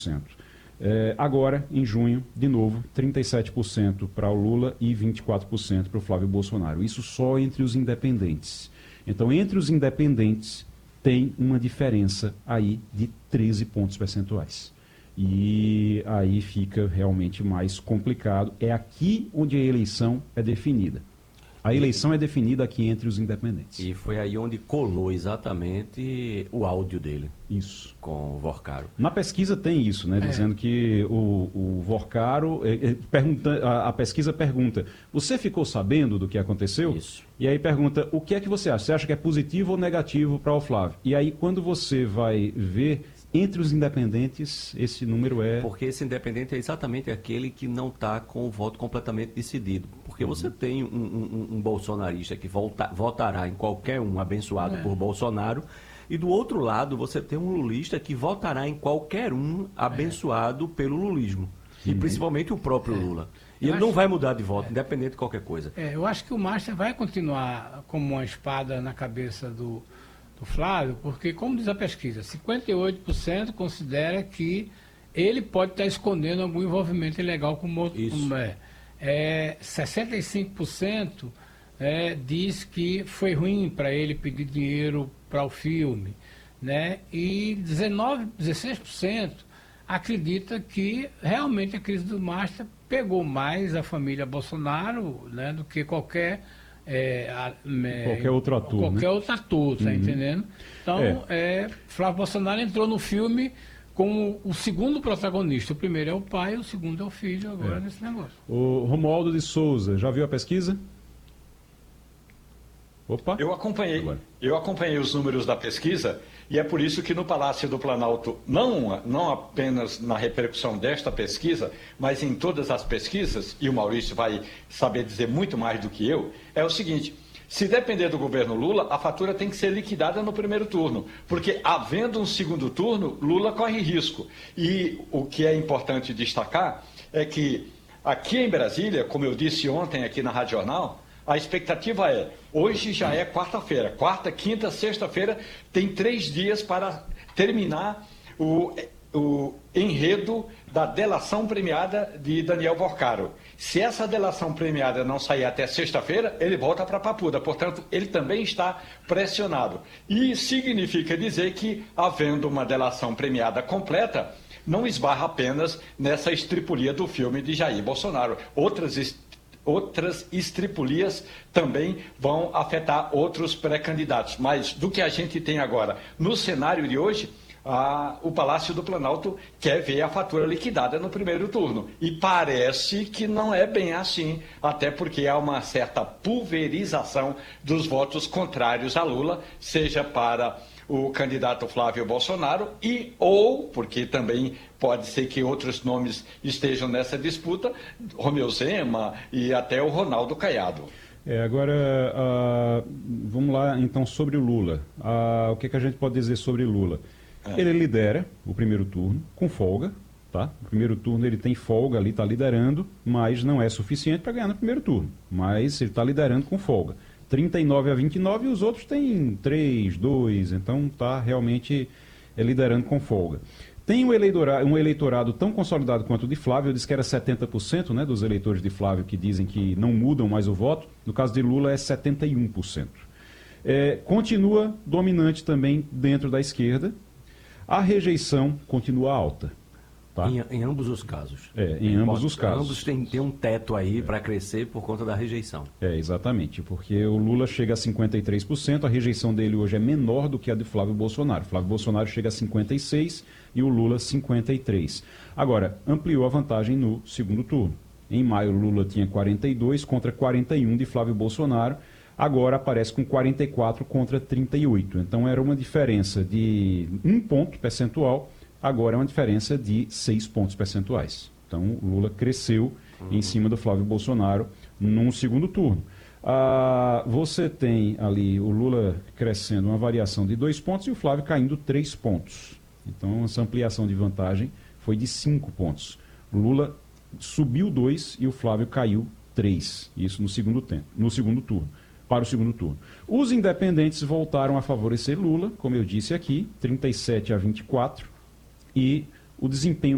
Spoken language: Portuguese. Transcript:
Agora, em junho, de novo, 37% para o Lula e 24% para o Flávio Bolsonaro. Isso só entre os independentes. Então, entre os independentes, tem uma diferença aí de 13 pontos percentuais. E aí fica realmente mais complicado. É aqui onde a eleição é definida. A eleição é definida aqui entre os independentes. E foi aí onde colou exatamente o áudio dele. Isso. Com o Vorcaro. Na pesquisa tem isso, né? Dizendo que o Vorcaro... a pesquisa pergunta, você ficou sabendo do que aconteceu? Isso. E aí pergunta, o que é que você acha? Você acha que é positivo ou negativo para o Flávio? E aí, quando você vai ver... Entre os independentes, esse número é... Porque esse independente é exatamente aquele que não está com o voto completamente decidido. Porque você tem um bolsonarista que votará em qualquer um abençoado por Bolsonaro, e do outro lado você tem um lulista que votará em qualquer um abençoado pelo lulismo. E principalmente o próprio Lula. E ele não vai mudar de voto, independente de qualquer coisa. Eu acho que o Márcio vai continuar como uma espada na cabeça do Flávio, porque, como diz a pesquisa, 58% considera que ele pode estar escondendo algum envolvimento ilegal com o outro. 65% diz que foi ruim para ele pedir dinheiro para o filme, né? E 16% acredita que realmente a crise do Márcio pegou mais a família Bolsonaro, né, do que qualquer outro ator. Qualquer outro ator, tá entendendo? Então, Flávio Bolsonaro entrou no filme como o segundo protagonista. O primeiro é o pai, o segundo é o filho agora nesse negócio. O Romualdo de Souza, já viu a pesquisa? Opa! Eu acompanhei os números da pesquisa e é por isso que no Palácio do Planalto, não apenas na repercussão desta pesquisa, mas em todas as pesquisas, e o Maurício vai saber dizer muito mais do que eu, é o seguinte: se depender do governo Lula, a fatura tem que ser liquidada no primeiro turno, porque havendo um segundo turno, Lula corre risco. E o que é importante destacar é que aqui em Brasília, como eu disse ontem aqui na Rádio Jornal, a expectativa hoje já é quarta-feira, quarta, quinta, sexta-feira, tem 3 dias para terminar o enredo da delação premiada de Daniel Vorcaro. Se essa delação premiada não sair até sexta-feira, ele volta para Papuda, portanto, ele também está pressionado. E significa dizer que, havendo uma delação premiada completa, não esbarra apenas nessa estripulia do filme de Jair Bolsonaro. Outras estripulias também vão afetar outros pré-candidatos. Mas do que a gente tem agora no cenário de hoje, o Palácio do Planalto quer ver a fatura liquidada no primeiro turno. E parece que não é bem assim, até porque há uma certa pulverização dos votos contrários a Lula, seja para o candidato Flávio Bolsonaro ou, porque também pode ser que outros nomes estejam nessa disputa, Romeu Zema e até o Ronaldo Caiado. Agora, vamos lá então sobre o Lula. O que a gente pode dizer sobre Lula? Ele lidera o primeiro turno com folga, tá? O primeiro turno ele tem folga ali, está liderando, mas não é suficiente para ganhar no primeiro turno. Mas ele está liderando com folga. 39-29 e os outros têm 3, 2, então está realmente liderando com folga. Tem um eleitorado tão consolidado quanto o de Flávio, eu disse que era 70%, né, dos eleitores de Flávio que dizem que não mudam mais o voto, no caso de Lula é 71%. Continua dominante também dentro da esquerda, a rejeição continua alta. Tá? Em ambos os casos. Em ambos os casos. Ambos têm um teto aí para crescer por conta da rejeição. Exatamente, porque o Lula chega a 53%, a rejeição dele hoje é menor do que a de Flávio Bolsonaro. Flávio Bolsonaro chega a 56% e o Lula 53%. Agora, ampliou a vantagem no segundo turno. Em maio, Lula tinha 42% contra 41% de Flávio Bolsonaro. Agora aparece com 44% contra 38%. Então era uma diferença de 1 ponto percentual. Agora é uma diferença de 6 pontos percentuais. Então, o Lula cresceu em cima do Flávio Bolsonaro num segundo turno. Você tem ali o Lula crescendo uma variação de 2 pontos e o Flávio caindo 3 pontos. Então, essa ampliação de vantagem foi de 5 pontos. O Lula subiu 2 e o Flávio caiu 3. Isso no segundo turno. Para o segundo turno. Os independentes voltaram a favorecer Lula, como eu disse aqui, 37-24. E o desempenho